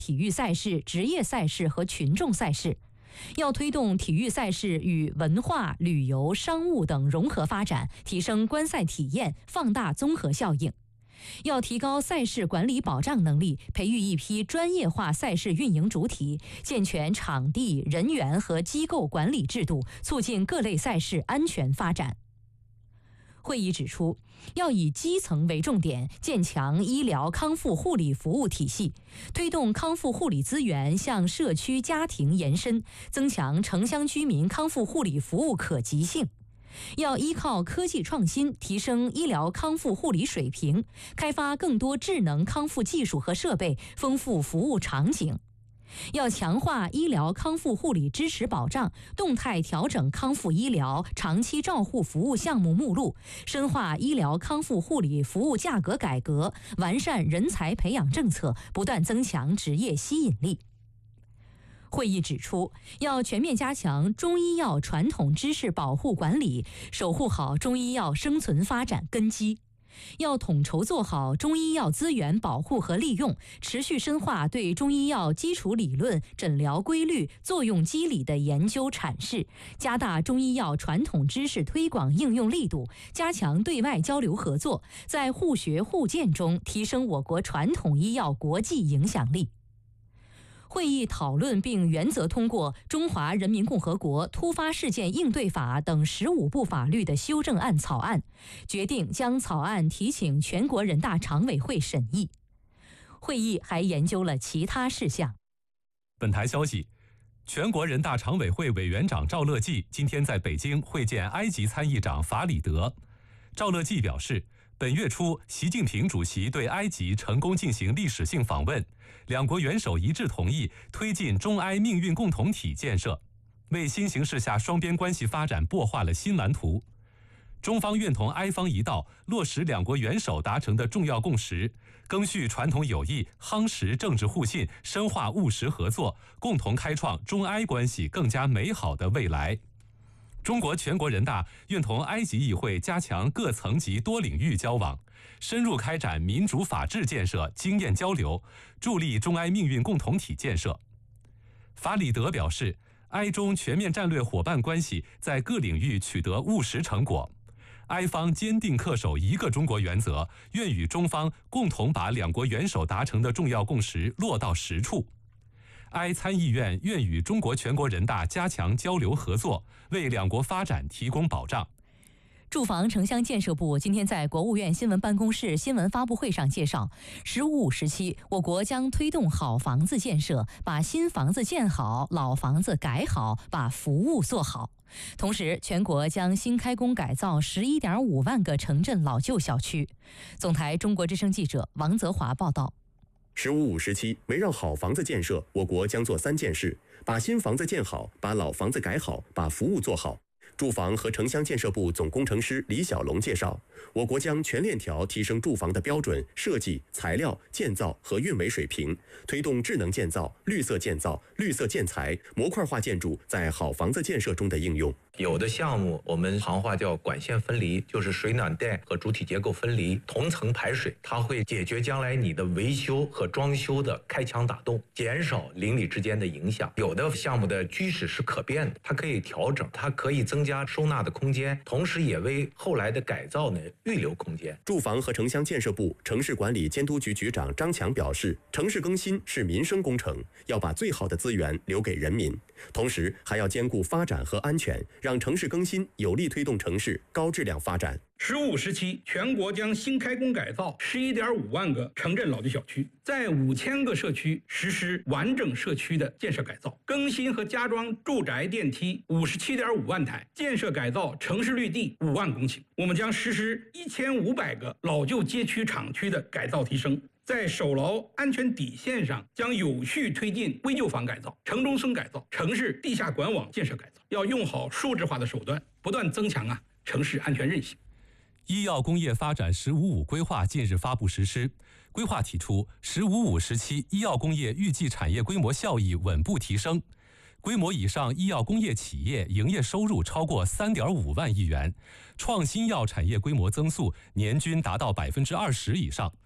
体育赛事、职业赛事和群众赛事。要推动体育赛事与文化、旅游、商务等融合发展，提升观赛体验，放大综合效应。要提高赛事管理保障能力，培育一批专业化赛事运营主体，健全场地、人员和机构管理制度，促进各类赛事安全发展。会议指出，要以基层为重点，建强医疗康复护理服务体系，推动康复护理资源向社区家庭延伸，增强城乡居民康复护理服务可及性。要依靠科技创新，提升医疗康复护理水平，开发更多智能康复技术和设备，丰富服务场景。要强化医疗康复护理支持保障，动态调整康复医疗、长期照护服务项目目录，深化医疗康复护理服务价格改革，完善人才培养政策，不断增强职业吸引力。会议指出，要全面加强中医药传统知识保护管理，守护好中医药生存发展根基。要统筹做好中医药资源保护和利用，持续深化对中医药基础理论、诊疗规律、作用机理的研究阐释，加大中医药传统知识推广应用力度，加强对外交流合作，在互学互鉴中提升我国传统医药国际影响力。会议讨论并原则通过《中华人民共和国突发事件应对法》等15部法律的修正案草案，决定将草案提请全国人大常委会审议。会议还研究了其他事项。 本台消息，全国人大常委会委员长赵乐际今天在北京会见埃及参议长法里德。赵乐际表示，本月初，习近平主席对埃及成功进行历史性访问，两国元首一致同意推进中埃命运共同体建设，为新形势下双边关系发展擘画了新蓝图。中方愿同埃方一道，落实两国元首达成的重要共识，赓续传统友谊，夯实政治互信，深化务实合作，共同开创中埃关系更加美好的未来。中国全国人大愿同埃及议会加强各层级多领域交往，深入开展民主法治建设经验交流，助力中埃命运共同体建设。法里德表示，埃中全面战略伙伴关系在各领域取得务实成果，埃方坚定恪守一个中国原则，愿与中方共同把两国元首达成的重要共识落到实处。埃参议院愿与中国全国人大加强交流合作，为两国发展提供保障。 住房城乡建设部今天在国务院新闻办公室新闻发布会上介绍，“15+5”时期，我国将推动好房子建设，把新房子建好，老房子改好，把服务做好。同时，全国将新开工改造11.5万个城镇老旧小区。总台中国之声记者王泽华报道。 “15+5”时期，围绕好房子建设，我国将做3件事：把新房子建好，把老房子改好，把服务做好。住房和城乡建设部总工程师李小龙介绍，我国将全链条提升住房的标准、设计、材料、建造和运维水平，推动智能建造、绿色建造、绿色建材、模块化建筑在好房子建设中的应用。 有的项目我们行话叫管线分离，就是水暖带和主体结构分离，同层排水，它会解决将来你的维修和装修的开墙打洞，减少邻里之间的影响。有的项目的居室是可变的，它可以调整，它可以增加收纳的空间，同时也为后来的改造呢预留空间。 住房和城乡建设部城市管理监督局局长张强表示，城市更新是民生工程，要把最好的资源留给人民，同时还要兼顾发展和安全，让城市更新有力推动城市高质量发展。 “15+5”时期，全国将新开工改造11.5万个城镇老旧小区，在5000个社区实施完整社区的建设改造，更新和加装住宅电梯57.5万台，建设改造城市绿地5万公顷。我们将实施1500个老旧街区厂区的改造提升，在守牢安全底线上，将有序推进危旧房改造、城中村改造、城市地下管网建设改造，要用好数字化的手段，不断增强城市安全韧性。 医药工业发展“15+5”规划近日发布实施。规划提出，“15+5”时期医药工业预计产业规模效益稳步提升，规模以上医药工业企业营业收入超过3.5万亿元，创新药产业规模增速年均达到20%以上。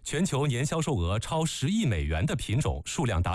全球年销售额超10亿美元的品种数量达